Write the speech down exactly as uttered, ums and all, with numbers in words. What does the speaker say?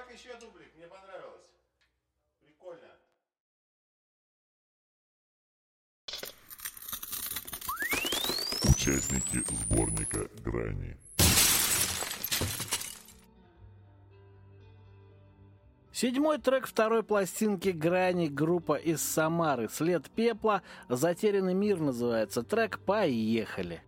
Добавь еще дублик, мне понравилось. Прикольно. Участники сборника «Грани». Седьмой трек второй пластинки «Грани», группа из Самары. «След пепла», «Затерянный мир» называется трек. Поехали.